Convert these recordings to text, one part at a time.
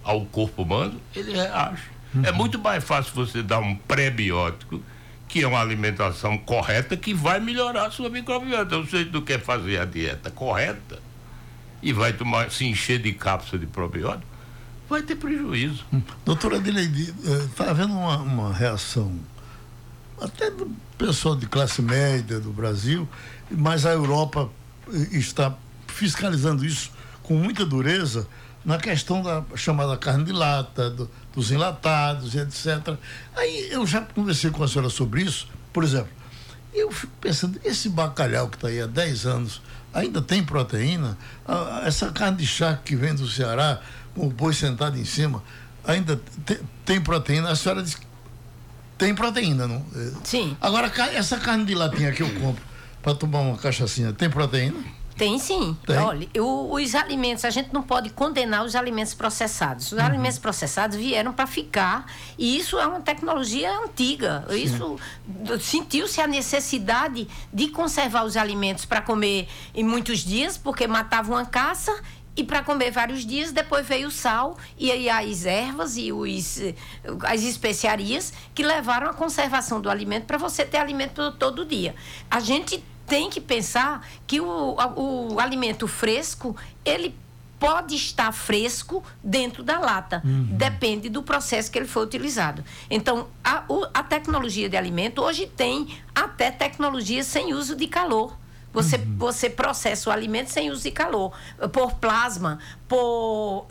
ao corpo humano, ele reage. É muito mais fácil você dar um pré-biótico, que é uma alimentação correta, que vai melhorar a sua microbiota. Ou seja, tu quer fazer a dieta correta e vai se encher de cápsula de probiótico, vai ter prejuízo. Doutora Adileide, está havendo uma reação até do pessoal de classe média do Brasil, mas a Europa está fiscalizando isso com muita dureza na questão da chamada carne de lata, dos enlatados, etc. Aí eu já conversei com a senhora sobre isso. Por exemplo, eu fico pensando, esse bacalhau que está aí há 10 anos ainda tem proteína? Essa carne de charque que vem do Ceará, com o boi sentado em cima, ainda tem proteína? A senhora diz que tem proteína, não? Sim. Agora, essa carne de latinha que eu compro para tomar uma cachaçinha, tem proteína? Tem sim. Tem. Olha, os alimentos, a gente não pode condenar os alimentos processados. Os alimentos processados vieram para ficar, e isso é uma tecnologia antiga. Sim. Isso sentiu-se a necessidade de conservar os alimentos para comer em muitos dias, porque matavam uma caça, e para comer vários dias. Depois veio o sal e aí as ervas e as especiarias que levaram à conservação do alimento, para você ter alimento todo dia. A gente tem que pensar que o alimento fresco, ele pode estar fresco dentro da lata. Depende do processo que ele foi utilizado. Então, a tecnologia de alimento hoje tem até tecnologia sem uso de calor. Você processa o alimento sem uso de calor, por plasma, por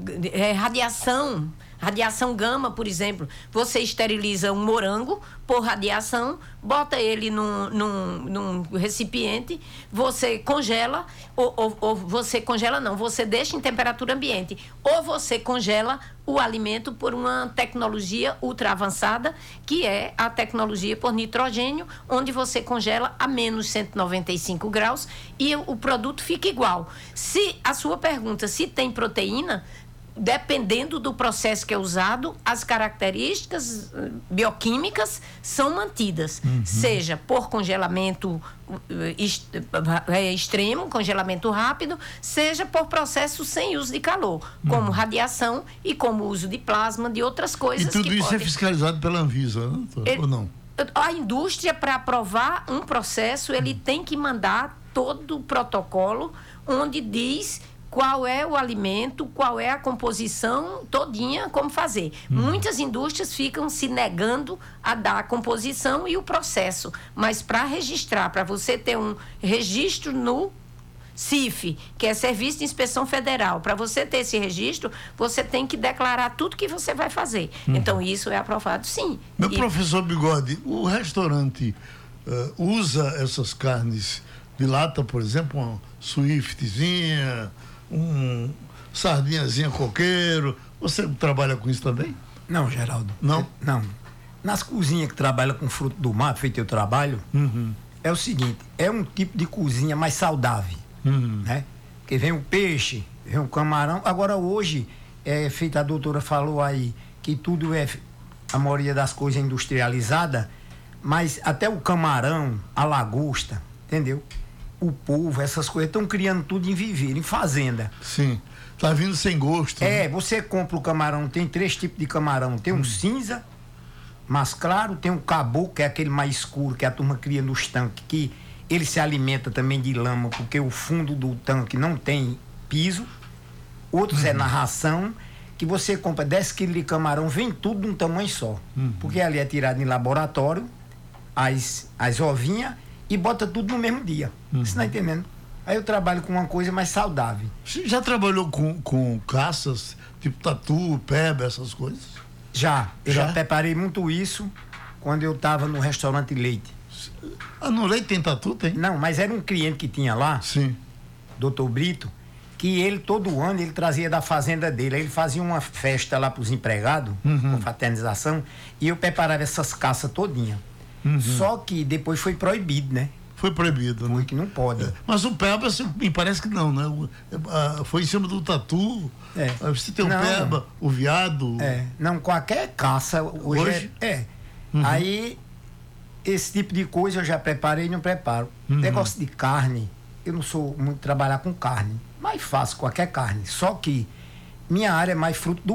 radiação gama, por exemplo. Você esteriliza um morango por radiação, bota ele num recipiente, você congela, ou você congela não, você deixa em temperatura ambiente, ou você congela o alimento por uma tecnologia ultra avançada, que é a tecnologia por nitrogênio, onde você congela a menos 195 graus e o produto fica igual. Se a sua pergunta se tem proteína, dependendo do processo que é usado, as características bioquímicas são mantidas, seja por congelamento extremo, congelamento rápido, seja por processo sem uso de calor, como radiação e como uso de plasma, de outras coisas. E tudo isso é fiscalizado pela Anvisa, né? Ou não? A indústria, para aprovar um processo, ele tem que mandar todo o protocolo onde diz qual é o alimento, qual é a composição todinha, como fazer. Muitas indústrias ficam se negando a dar a composição e o processo, mas para registrar, para você ter um registro no CIF, que é Serviço de Inspeção Federal, para você ter esse registro, você tem que declarar tudo que você vai fazer. Então, isso é aprovado, sim. Professor Bigode, o restaurante usa essas carnes de lata, por exemplo, uma Swiftzinha, sardinhazinha coqueiro, você trabalha com isso também? Não, Geraldo. Não? Não. Nas cozinhas que trabalham com fruto do mar, feito eu trabalho, é o seguinte, é um tipo de cozinha mais saudável, né? Porque vem o peixe, vem o camarão. Agora hoje, feito a doutora falou aí, que tudo a maioria das coisas é industrializada, mas até o camarão, a lagosta, entendeu? O polvo, essas coisas, estão criando tudo em viveiro, em fazenda. Sim, tá vindo sem gosto. Né? Você compra o camarão, tem 3 tipos de camarão, tem um cinza, mais claro, tem um caboclo, que é aquele mais escuro, que a turma cria nos tanques, que ele se alimenta também de lama, porque o fundo do tanque não tem piso. Outros é na ração, que você compra 10 quilos de camarão, vem tudo de um tamanho só. Porque ali é tirado em laboratório, as ovinhas, e bota tudo no mesmo dia. Você está entendendo? Aí eu trabalho com uma coisa mais saudável. Você já trabalhou com caças, tipo tatu, peba, essas coisas? Eu já preparei muito isso quando eu estava no restaurante Leite. No Leite tem tatu, tem? Não, mas era um cliente que tinha lá, sim, Dr. Brito, que ele todo ano ele trazia da fazenda dele. Aí ele fazia uma festa lá para os empregados, com fraternização, e eu preparava essas caças todinha. Só que depois foi proibido, né? Foi proibido, né? Que não pode. Mas o peba, me parece que não, né? Foi em cima do tatu. Você tem o peba, o veado. Não, qualquer caça hoje. Aí, esse tipo de coisa eu já preparei e não preparo. Negócio de carne, eu não sou muito trabalhar com carne, mas faço qualquer carne. Só que minha área é mais fruto do